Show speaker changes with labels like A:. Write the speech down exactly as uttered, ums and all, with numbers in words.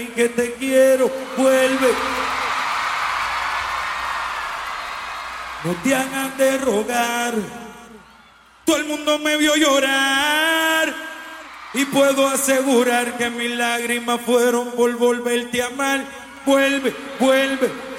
A: que te quiero, vuelve. No te hagas de rogar. Todo el mundo me vio llorar y puedo asegurar que mis lágrimas fueron por volverte a amar. Vuelve, vuelve.